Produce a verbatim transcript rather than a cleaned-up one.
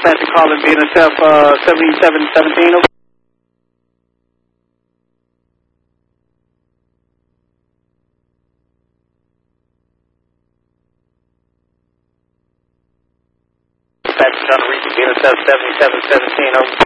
Dispatcher calling B N S F uh, seventy-seven seventeen. Dispatcher trying to reach B N S F seventy-seven seventeen. Over.